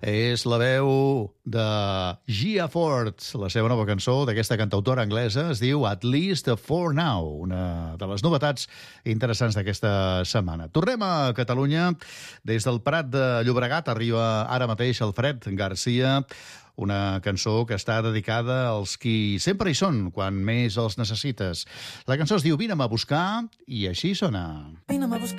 És la veu de Gia Ford. La seva nova cançó d'aquesta cantautora anglesa es diu At Least For Now, una de les novetats interessants d'aquesta setmana. Tornem a Catalunya. Des del Prat de Llobregat arriba ara mateix Alfred Garcia, una cançó que està dedicada als qui sempre hi són quan més els necessites. La cançó es diu Vine'm a buscar i així sona. Vine'm a buscar.